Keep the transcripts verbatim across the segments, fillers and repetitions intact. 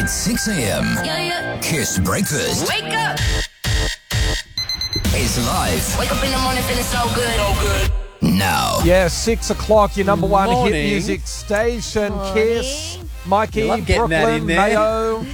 It's six a.m. Yeah, yeah. Kiss Breakfast Wake up. is live Wake up in the morning feeling so good. So good. now. Yeah, six o'clock, your number one Morning. hit music station, Morning. Kiss. Mikey, You love getting that Brooklyn, in there. Mayo.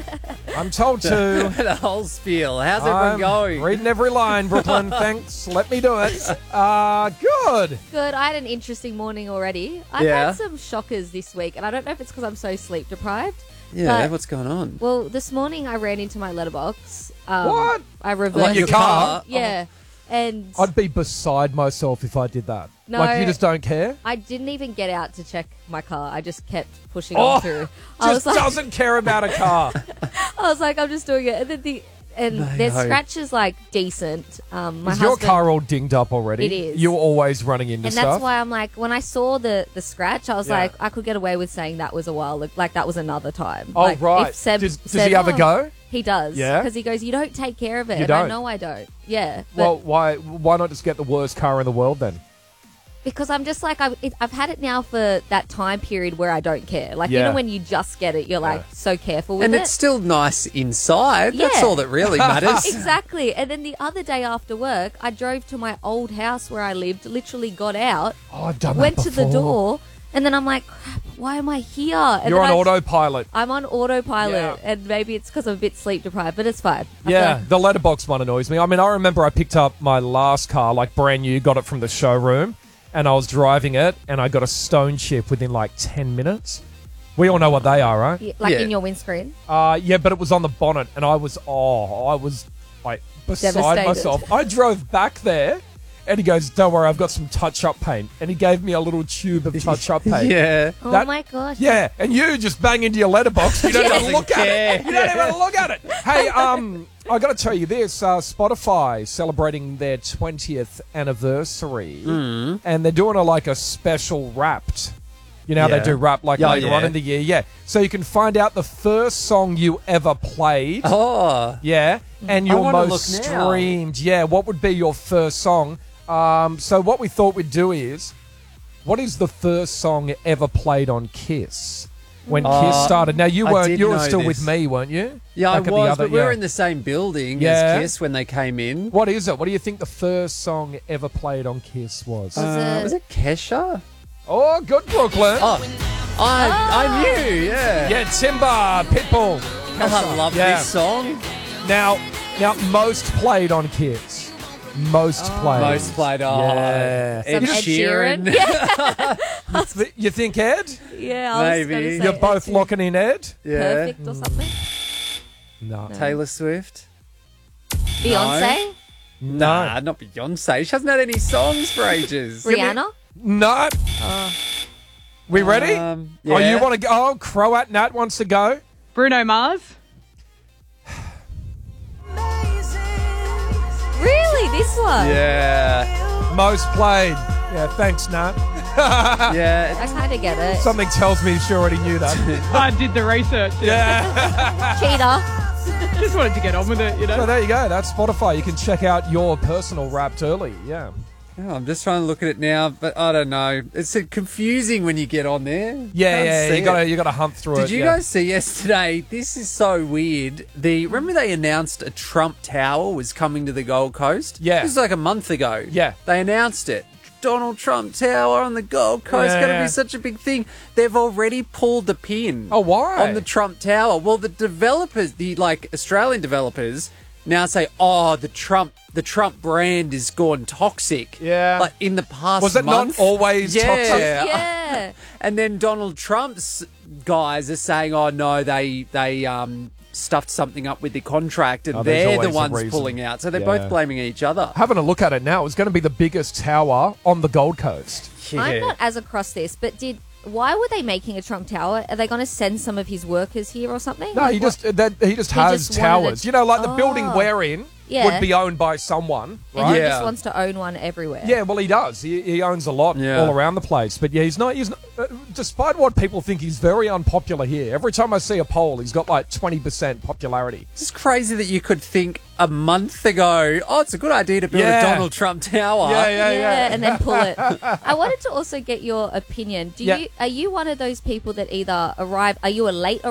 I'm told to. The whole spiel. How's everyone I'm going? reading every line, Brooklyn. Thanks. Let me do it. Uh, good. Good. I had an interesting morning already. I've Yeah. had some shockers this week, and I don't know if it's because I'm so sleep deprived. Yeah, but- what's going on? Well, this morning I ran into my letterbox. Um, What? I reversed Like your it. car? Yeah. And I'd be beside myself if I did that. No. Like, you just don't care? I didn't even get out to check my car. I just kept pushing Oh, on through. I Just was like, doesn't care about a car. I was like, I'm just doing it. And then the and their No. scratch is like decent. Um, my Is your husband, car all dinged up already? It is. You're always running into and stuff? that's why I'm like, when I saw the the scratch, I was Yeah. like, I could get away with saying that was a while, like that was another time. Oh, like, right. If Seb Does- does said, he have a "Oh," go? He does. Yeah? Because he goes, you don't take care of it. You and I don't? know I don't. Yeah. But Well, why why not just get the worst car in the world then? because I'm just like, I've, it, I've had it now for that time period where I don't care. Like, you Yeah. know, when you just get it, you're like Yeah. so careful with And it. it's still nice inside. That's Yeah. all that really matters. Exactly. And then the other day after work, I drove to my old house where I lived, literally got out, Oh, I've done went that to the before. door, and then I'm like, crap, why am I here? And You're on then I- autopilot. I'm on autopilot, Yeah. and maybe it's because I'm a bit sleep deprived, but it's fine. I Yeah, feel- the letterbox one annoys me. I mean, I remember I picked up my last car, like brand new, got it from the showroom, and I was driving it, and I got a stone chip within like ten minutes. We all know what they are, right? Yeah, like Yeah. in your windscreen. Uh, yeah, but it was on the bonnet, and I was, oh, I was like beside Devastated. myself. I drove back there, and he goes, don't worry, I've got some touch-up paint. And he gave me a little tube of touch-up paint. Yeah. Oh That- my god. Yeah, and you just bang into your letterbox. You don't even look at care. it. You don't even look at it. Hey, um, I got to tell you this: uh, Spotify celebrating their twentieth anniversary, Mm. and they're doing a like a special Wrapped. You know how Yeah. they do Wrap like Yeah, later yeah. on in the year, yeah. So you can find out the first song you ever played, Oh. yeah, and I your wanna most look now. streamed. Yeah, what would be your first song? Um, so what we thought we'd do is, what is the first song ever played on Kiss when Uh, Kiss started? Now you I weren't, did you were know still this. with me, weren't you? Yeah, Back I at the was, other- but we were yeah. in the same building Yeah. as Kiss when they came in. What is it? What do you think the first song ever played on Kiss was? Was Uh, it- was it Kesha? Oh, good, Brooklyn. Oh, I, I knew, yeah. Yeah, Timber, Pitbull. Oh, I love Yeah. this song. Now, now most played on Kiss. Most played. Most played on Yeah. Ed Some Ed Sheeran. Sheeran. Yeah, Th- You think Ed? yeah. I was Maybe. gonna say You're it both too. locking in Ed? Yeah. Perfect or something. No. Taylor Swift. Beyonce, Nah, not Beyonce. She hasn't had any songs for ages. Rihanna. No. We ready? Um, Oh, yeah. you want to go? Oh, Croat Nat wants to go. Bruno Mars. Really, this one? Yeah. Most played. Yeah, thanks, Nat. Yeah. I kind of get it. Something tells me she already knew that. I did the research. Yeah. Cheater. Just wanted to get on with it, you So know. there you go. That's Spotify. You can check out your personal Wrapped early. Yeah. Oh, I'm just trying to look at it now, but I don't know. It's uh, confusing when you get on there. Yeah, Can't yeah. see You gotta, it. you gotta hunt through it. Did you yeah. guys see yesterday? This is so weird. The remember they announced a Trump Tower was coming to the Gold Coast. Yeah. This was like a month ago. Yeah. they announced it. Donald Trump Tower on the Gold Coast, Yeah, going to yeah. be such a big thing. They've already pulled the pin. Oh, why? On the Trump Tower. Well, the developers, the like Australian developers, now say, "Oh, the Trump, the Trump brand is gone toxic." Yeah. Like in the past Was it not month, always yeah. toxic? Yeah. And then Donald Trump's guys are saying, "Oh no, they they um stuffed something up with the contract, and Oh, there's they're the always a ones reason. pulling out." So they're Yeah. both blaming each other. Having a look at it now, it's going to be the biggest tower on the Gold Coast. I'm not as across this, but did why were they making a Trump Tower? Are they going to send some of his workers here or something? No, Like, he what- just that he just He has just wanted towers. it- You know, like the building Oh. we're in Yeah. would be owned by someone, and right? he Yeah. just wants to own one everywhere. Yeah, well, he does. He, he owns a lot Yeah. all around the place. But yeah, he's not. He's not, uh, despite what people think, he's very unpopular here. Every time I see a poll, he's got like twenty percent popularity. It's just crazy that you could think a month ago, "Oh, it's a good idea to build Yeah. a Donald Trump Tower." Yeah, yeah, yeah. and then pull it. I wanted to also get your opinion. Do Yeah. you are you one of those people that either arrive? Are you a late